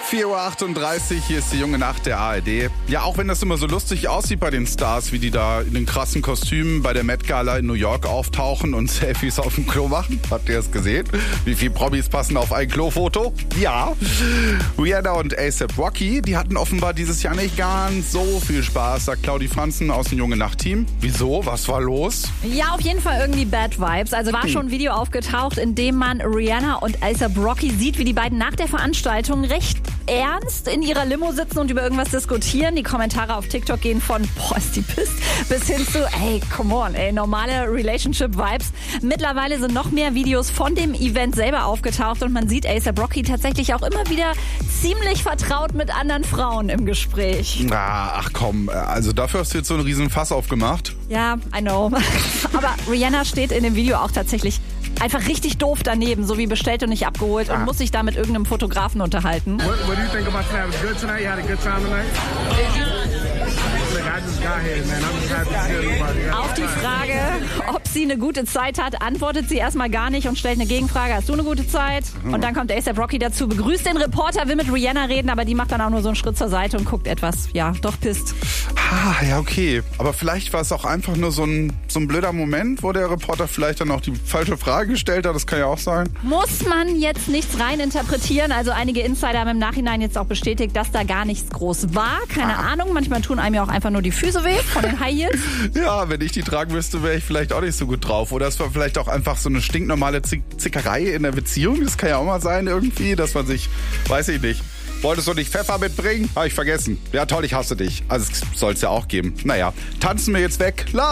4:38 Uhr, hier ist die junge Nacht der ARD. Ja, auch wenn das immer so lustig aussieht bei den Stars, wie die da in den krassen Kostümen bei der Met Gala in New York auftauchen und Selfies auf dem Klo machen. Habt ihr das gesehen? Wie viele Promis passen auf ein Klofoto? Ja. Rihanna und A$AP Rocky, die hatten offenbar dieses Jahr nicht ganz so viel Spaß, sagt Claudi Franzen aus dem junge Nacht-Team. Wieso? Was war los? Ja, auf jeden Fall irgendwie Bad Vibes. Also war schon ein Video aufgetaucht, in dem man Rihanna und A$AP Rocky sieht, wie die beiden nach der Veranstaltung recht ernst in ihrer Limo sitzen und über irgendwas diskutieren. Die Kommentare auf TikTok gehen von, boah, ist die pisst, bis hin zu, ey, come on, ey, normale Relationship-Vibes. Mittlerweile sind noch mehr Videos von dem Event selber aufgetaucht und man sieht A$AP Rocky tatsächlich auch immer wieder ziemlich vertraut mit anderen Frauen im Gespräch. Ach komm, also dafür hast du jetzt so einen riesen Fass aufgemacht. Ja, I know. Aber Rihanna steht in dem Video auch tatsächlich einfach richtig doof daneben, so wie bestellt und nicht abgeholt und muss sich da mit irgendeinem Fotografen unterhalten. What do you think about tonight? Was it good tonight? You had a good time tonight? Look, I just got here, man. I'm just happy to see everybody. Auf die Frage, ob sie eine gute Zeit hat, antwortet sie erstmal gar nicht und stellt eine Gegenfrage. Hast du eine gute Zeit? Und dann kommt A$AP Rocky dazu, begrüßt den Reporter, will mit Rihanna reden, aber die macht dann auch nur so einen Schritt zur Seite und guckt etwas, ja, doch pisst. Ja, okay. Aber vielleicht war es auch einfach nur so ein blöder Moment, wo der Reporter vielleicht dann auch die falsche Frage gestellt hat. Das kann ja auch sein. Muss man jetzt nichts rein interpretieren. Also einige Insider haben im Nachhinein jetzt auch bestätigt, dass da gar nichts groß war. Keine Ahnung, manchmal tun einem ja auch einfach nur die Füße weh von den High Heels. Ja, wenn ich die tragen müsste, wäre ich vielleicht auch nicht so gut drauf. Oder es war vielleicht auch einfach so eine stinknormale Zickerei in der Beziehung. Das kann ja auch mal sein irgendwie, dass man sich, weiß ich nicht. Wolltest du nicht Pfeffer mitbringen? Habe ich vergessen. Ja toll, ich hasse dich. Also es soll es ja auch geben. Naja, tanzen wir jetzt weg.